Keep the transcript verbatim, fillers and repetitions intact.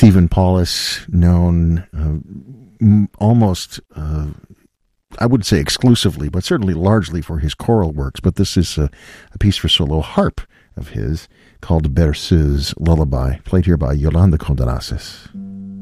Stephen Paulus, known uh, almost, uh, I would say exclusively, but certainly largely for his choral works. But this is a, a piece for solo harp of his called Berceuse Lullaby, played here by Yolanda Condorcet.